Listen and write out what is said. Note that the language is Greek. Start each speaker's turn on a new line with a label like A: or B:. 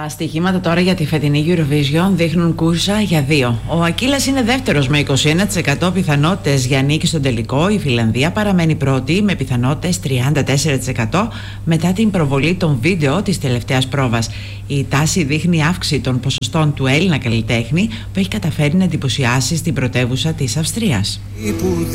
A: Τα στοιχήματα τώρα για τη φετινή Eurovision δείχνουν κούρσα για 2. Ο Ακύλας είναι δεύτερος με 21% πιθανότητες για νίκη στον τελικό. Η Φιλανδία παραμένει πρώτη με πιθανότητες 34% μετά την προβολή των βίντεο της τελευταίας πρόβας. Η τάση δείχνει αύξηση των ποσοστών του Έλληνα καλλιτέχνη που έχει καταφέρει να εντυπωσιάσει στην πρωτεύουσα της Αυστρίας.